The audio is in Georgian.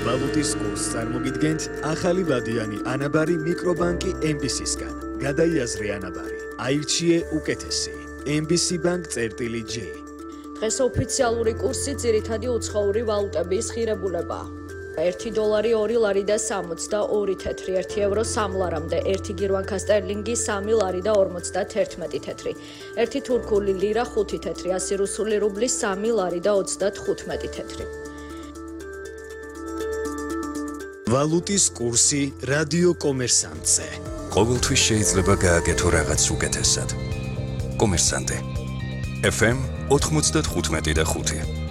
ვალუტის კურსს წარმოგიდგენთ ახალი ვადიანი ანაბარი მიკრობანკი MBC-სგან. გადაიაზრე ანაბარი. აირჩიე უკეთესი. MBC Bank-J. დღეს ოფიციალური კურსი ძირითადი უცხოური ვალუტების ღირებულებაა. 1 დოლარი 2 ლარი და 62 თეთრი, 1 ევრო 3 ლარამდე, 1 გირვანკა სტერლინგი 3 ლარი და 51 თეთრი, 1 თურქული ლირა 5 თეთრი, 100 რუსული რუბლი 3 ლარი და 35 თეთრი. ვალუტის კურსი რადიო კომერსანტზე. ყოველთვის შეიძლება გააკეთო რაღაც უკეთესად. კომერსანტე FM 95.5